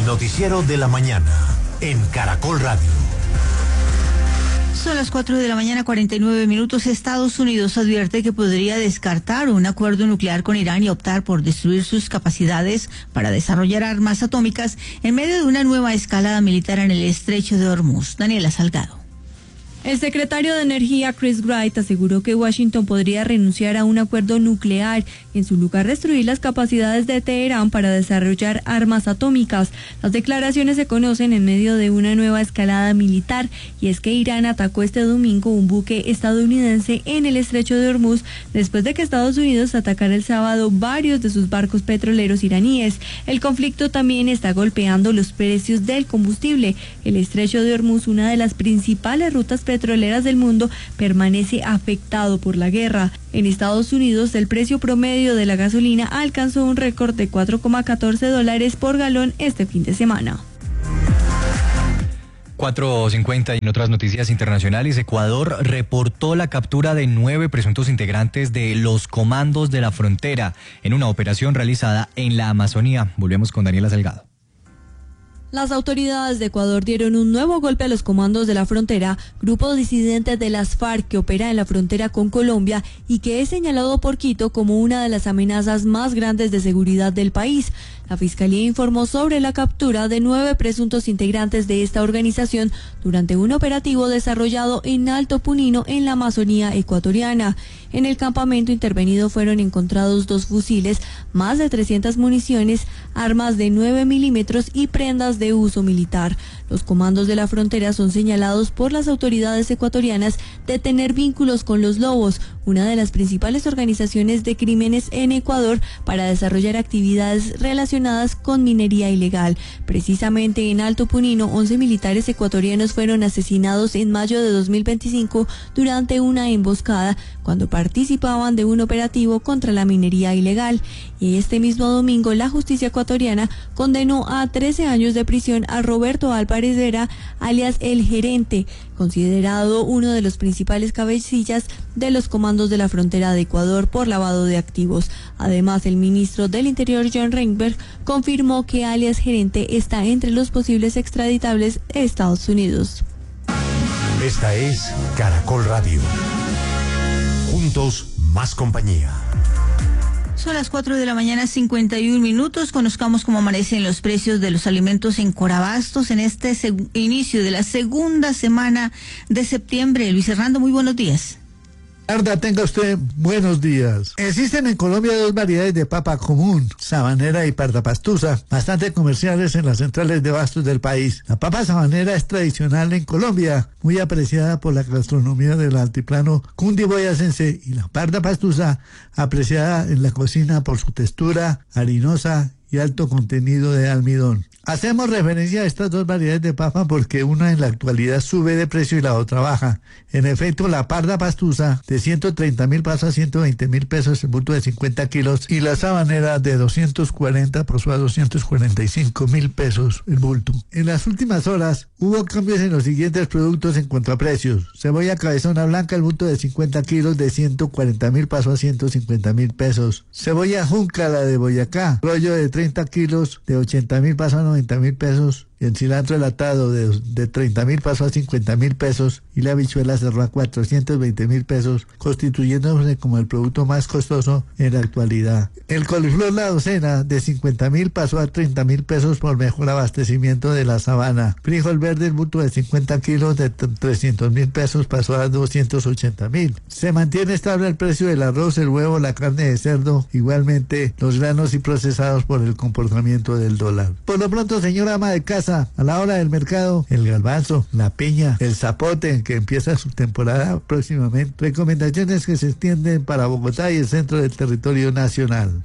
El noticiero de la mañana en Caracol Radio. Son las 4 de la mañana, 49 minutos. Estados Unidos advierte que podría descartar un acuerdo nuclear con Irán y optar por destruir sus capacidades para desarrollar armas atómicas en medio de una nueva escalada militar en el estrecho de Hormuz. Daniela Salgado. El secretario de Energía, Chris Wright, aseguró que Washington podría renunciar a un acuerdo nuclear y en su lugar destruir las capacidades de Teherán para desarrollar armas atómicas. Las declaraciones se conocen en medio de una nueva escalada militar, y es que Irán atacó este domingo un buque estadounidense en el estrecho de Hormuz después de que Estados Unidos atacara el sábado varios de sus barcos petroleros iraníes. El conflicto también está golpeando los precios del combustible. El estrecho de Hormuz, una de las principales rutas petroleras del mundo, permanece afectado por la guerra. En Estados Unidos, el precio promedio de la gasolina alcanzó un récord de $4,14 por galón este fin de semana. 4:50 y en otras noticias internacionales, Ecuador reportó la captura de 9 presuntos integrantes de los comandos de la frontera en una operación realizada en la Amazonía. Volvemos con Daniela Salgado. Las autoridades de Ecuador dieron un nuevo golpe a los comandos de la frontera, grupo disidente de las FARC que opera en la frontera con Colombia y que es señalado por Quito como una de las amenazas más grandes de seguridad del país. La Fiscalía informó sobre la captura de 9 presuntos integrantes de esta organización durante un operativo desarrollado en Alto Punino, en la Amazonía ecuatoriana. En el campamento intervenido fueron encontrados 2 fusiles, más de 300 municiones, armas de 9 milímetros y prendas de uso militar. Los comandos de la frontera son señalados por las autoridades ecuatorianas de tener vínculos con los Lobos, una de las principales organizaciones de crímenes en Ecuador, para desarrollar actividades relacionadas con minería ilegal. Precisamente en Alto Punino, 11 militares ecuatorianos fueron asesinados en mayo de 2025 durante una emboscada cuando participaban de un operativo contra la minería ilegal. Y este mismo domingo la justicia ecuatoriana condenó a 13 años de prisión a Roberto Álvarez Vera, alias El Gerente, considerado uno de los principales cabecillas de los comandos de la frontera de Ecuador por lavado de activos. Además, el ministro del Interior, John Reinberg, confirmó que alias Gerente está entre los posibles extraditables de Estados Unidos. Esta es Caracol Radio. Juntos, más compañía. Son las 4 de la mañana, 51 minutos. Conozcamos cómo amanecen los precios de los alimentos en Corabastos en este inicio de la segunda semana de septiembre. Luis Hernando, muy buenos días. Arda, tenga usted buenos días. Existen en Colombia 2 variedades de papa común, sabanera y pardapastusa, bastante comerciales en las centrales de abastos del país. La papa sabanera es tradicional en Colombia, muy apreciada por la gastronomía del altiplano cundiboyacense, y la pardapastusa apreciada en la cocina por su textura harinosa y alto contenido de almidón. Hacemos referencia a estas 2 variedades de papa porque una en la actualidad sube de precio y la otra baja. En efecto, la pardapastusa de 130.000 pasó a 120.000 pesos el bulto de 50 kilos y la sabanera de 240 pasó a 245.000 pesos el bulto. En las últimas horas hubo cambios en los siguientes productos en cuanto a precios. Cebolla cabezona blanca el bulto de 50 kilos de 140.000 pasó a 150.000 pesos. Cebolla junca, la de Boyacá, rollo de 30 kilos de 80.000 pasó a 90.000 pesos. Y el cilantro enlatado de 30.000 pasó a 50.000 pesos y la habichuela cerró a 420.000 pesos, constituyéndose como el producto más costoso en la actualidad. El coliflor la docena de 50.000 pasó a 30.000 pesos por mejor abastecimiento de la sabana. Frijol verde el bulto de 50 kilos de 300.000 pesos pasó a 280.000. Se mantiene estable el precio del arroz, el huevo, la carne de cerdo, igualmente los granos y procesados por el comportamiento del dólar. Por lo pronto, señora ama de casa, a la hora del mercado, el garbanzo, la piña, el zapote, que empieza su temporada próximamente. Recomendaciones que se extienden para Bogotá y el centro del territorio nacional.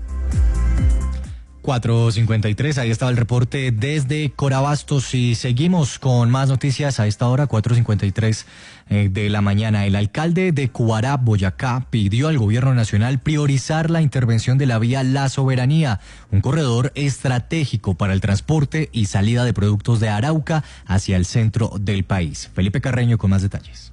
4:53, ahí estaba el reporte desde Corabastos y seguimos con más noticias a esta hora, 4:53 de la mañana. El alcalde de Cubará, Boyacá, pidió al gobierno nacional priorizar la intervención de la vía La Soberanía, un corredor estratégico para el transporte y salida de productos de Arauca hacia el centro del país. Felipe Carreño con más detalles.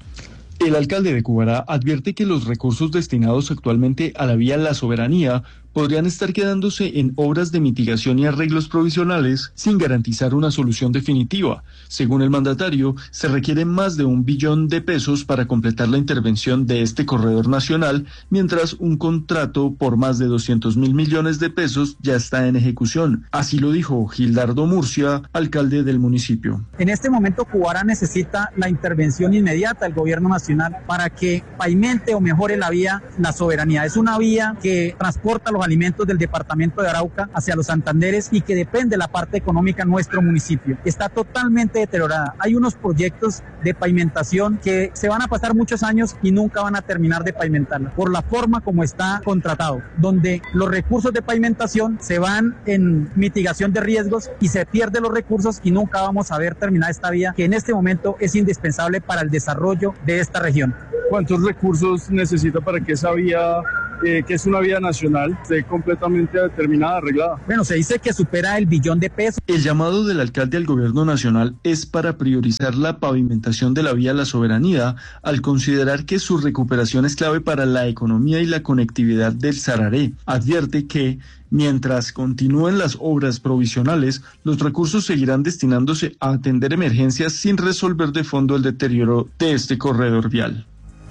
El alcalde de Cubará advierte que los recursos destinados actualmente a la vía La Soberanía podrían estar quedándose en obras de mitigación y arreglos provisionales sin garantizar una solución definitiva. Según el mandatario, se requieren más de 1 billón de pesos para completar la intervención de este corredor nacional, mientras un contrato por más de 200.000 millones de pesos ya está en ejecución. Así lo dijo Gildardo Murcia, alcalde del municipio. En este momento Cubará necesita la intervención inmediata del gobierno nacional para que pavimente o mejore la vía La Soberanía. Es una vía que transporta los alimentos del departamento de Arauca hacia los Santanderes y que depende de la parte económica en nuestro municipio. Está totalmente deteriorada. Hay unos proyectos de pavimentación que se van a pasar muchos años y nunca van a terminar de pavimentarla por la forma como está contratado, donde los recursos de pavimentación se van en mitigación de riesgos y se pierden los recursos y nunca vamos a ver terminada esta vía que en este momento es indispensable para el desarrollo de esta región. ¿Cuántos recursos necesita para que esa vía, que es una vía nacional, esté completamente terminada, arreglada? Bueno, se dice que supera el 1 billón de pesos. El llamado del alcalde al gobierno nacional es para priorizar la pavimentación de la vía La Soberanía, al considerar que su recuperación es clave para la economía y la conectividad del Sararé. Advierte que mientras continúen las obras provisionales, los recursos seguirán destinándose a atender emergencias sin resolver de fondo el deterioro de este corredor vial.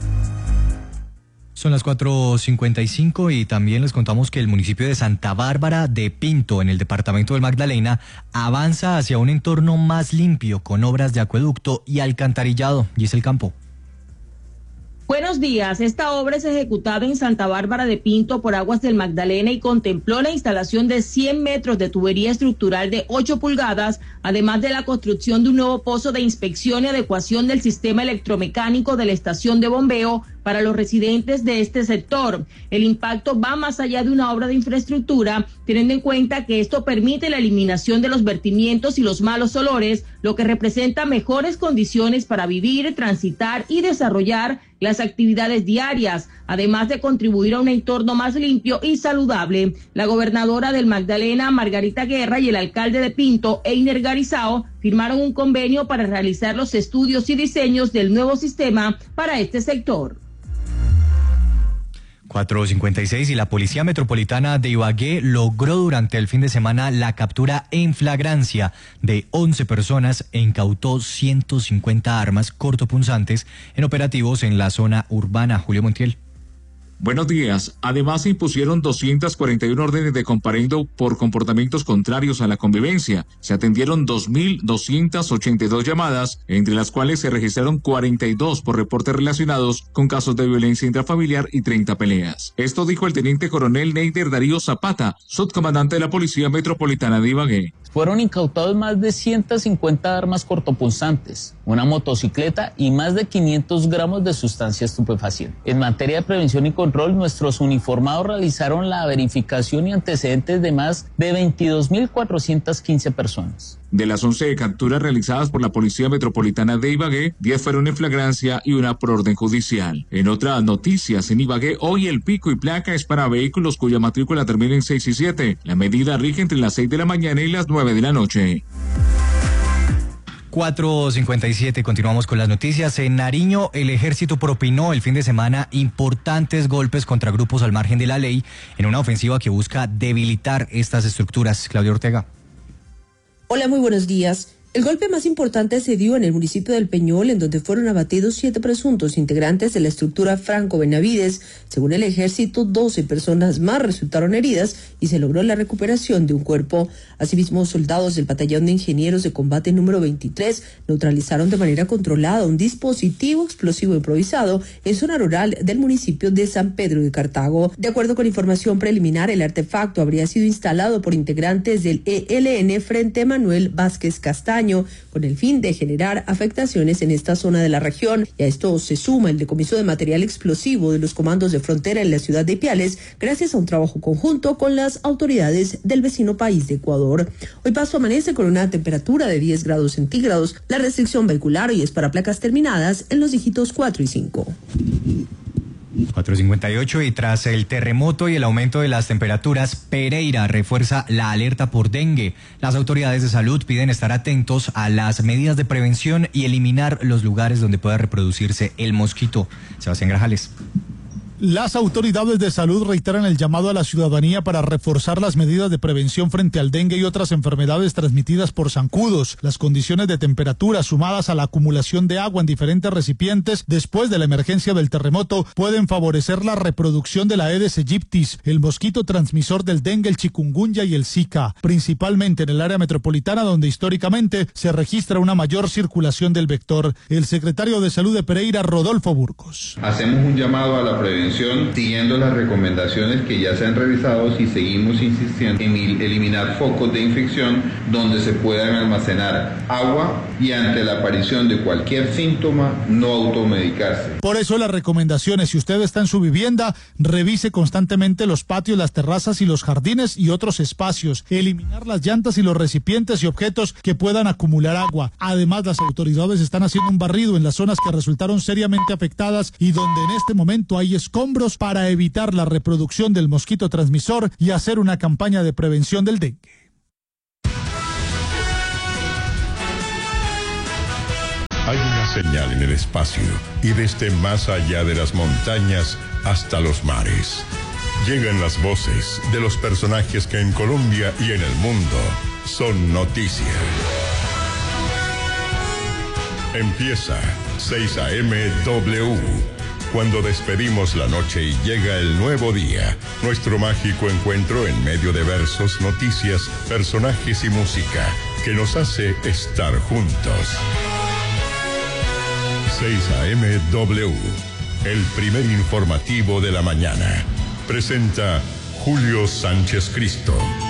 Son las 4:55 y también les contamos que el municipio de Santa Bárbara de Pinto, en el departamento del Magdalena, avanza hacia un entorno más limpio con obras de acueducto y alcantarillado. Giselle Campo. Buenos días. Esta obra es ejecutada en Santa Bárbara de Pinto por Aguas del Magdalena y contempló la instalación de 100 metros de tubería estructural de 8 pulgadas, además de la construcción de un nuevo pozo de inspección y adecuación del sistema electromecánico de la estación de bombeo para los residentes de este sector. El impacto va más allá de una obra de infraestructura, teniendo en cuenta que esto permite la eliminación de los vertimientos y los malos olores, lo que representa mejores condiciones para vivir, transitar y desarrollar las actividades diarias, además de contribuir a un entorno más limpio y saludable. La gobernadora del Magdalena, Margarita Guerra, y el alcalde de Pinto, Einer Garizao, firmaron un convenio para realizar los estudios y diseños del nuevo sistema para este sector. 4:56 y la Policía Metropolitana de Ibagué logró durante el fin de semana la captura en flagrancia de 11 personas e incautó 150 armas cortopunzantes en operativos en la zona urbana. Julio Montiel. Buenos días. Además, se impusieron 241 órdenes de comparendo por comportamientos contrarios a la convivencia. Se atendieron 2.282 llamadas, entre las cuales se registraron 42 por reportes relacionados con casos de violencia intrafamiliar y 30 peleas. Esto dijo el teniente coronel Neider Darío Zapata, subcomandante de la Policía Metropolitana de Ibagué. Fueron incautados más de 150 armas cortopunzantes, una motocicleta y más de 500 gramos de sustancia estupefaciente. En materia de prevención y control, nuestros uniformados realizaron la verificación y antecedentes de más de 22.415 personas. De las 11 capturas realizadas por la Policía Metropolitana de Ibagué, 10 fueron en flagrancia y una por orden judicial. En otras noticias, en Ibagué, hoy el pico y placa es para vehículos cuya matrícula termina en 6 y 7. La medida rige entre las 6 de la mañana y las 9 de la noche. 4:57, continuamos con las noticias. En Nariño, el ejército propinó el fin de semana importantes golpes contra grupos al margen de la ley en una ofensiva que busca debilitar estas estructuras. Claudia Ortega. Hola, muy buenos días. El golpe más importante se dio en el municipio del Peñol, en donde fueron abatidos 7 presuntos integrantes de la estructura Franco Benavides. Según el ejército, 12 personas más resultaron heridas y se logró la recuperación de un cuerpo. Asimismo, soldados del Batallón de Ingenieros de Combate número 23 neutralizaron de manera controlada un dispositivo explosivo improvisado en zona rural del municipio de San Pedro de Cartago. De acuerdo con información preliminar, el artefacto habría sido instalado por integrantes del ELN frente a Manuel Vázquez Castaño, con el fin de generar afectaciones en esta zona de la región. Y a esto se suma el decomiso de material explosivo de los comandos de frontera en la ciudad de Ipiales, gracias a un trabajo conjunto con las autoridades del vecino país de Ecuador. Hoy Pasto amanece con una temperatura de 10 grados centígrados. La restricción vehicular hoy es para placas terminadas en los dígitos 4 y 5. 4:58 y tras el terremoto y el aumento de las temperaturas, Pereira refuerza la alerta por dengue. Las autoridades de salud piden estar atentos a las medidas de prevención y eliminar los lugares donde pueda reproducirse el mosquito. Sebastián Grajales. Las autoridades de salud reiteran el llamado a la ciudadanía para reforzar las medidas de prevención frente al dengue y otras enfermedades transmitidas por zancudos. Las condiciones de temperatura sumadas a la acumulación de agua en diferentes recipientes después de la emergencia del terremoto pueden favorecer la reproducción de la Aedes aegypti, el mosquito transmisor del dengue, el chikungunya y el Zika, principalmente en el área metropolitana donde históricamente se registra una mayor circulación del vector. El secretario de Salud de Pereira, Rodolfo Burgos. Hacemos un llamado a la prevención siguiendo las recomendaciones que ya se han revisado y seguimos insistiendo en eliminar focos de infección donde se puedan almacenar agua y ante la aparición de cualquier síntoma no automedicarse. Por eso las recomendaciones, si usted está en su vivienda, revise constantemente los patios, las terrazas y los jardines y otros espacios, eliminar las llantas y los recipientes y objetos que puedan acumular agua. Además, las autoridades están haciendo un barrido en las zonas que resultaron seriamente afectadas y donde en este momento hay escombros para evitar la reproducción del mosquito transmisor y hacer una campaña de prevención del dengue. Hay una señal en el espacio y desde más allá de las montañas hasta los mares. Llegan las voces de los personajes que en Colombia y en el mundo son noticia. Empieza 6 a.m. W. Cuando despedimos la noche y llega el nuevo día, nuestro mágico encuentro en medio de versos, noticias, personajes y música que nos hace estar juntos. 6 a.m. W, el primer informativo de la mañana. Presenta Julio Sánchez Cristo.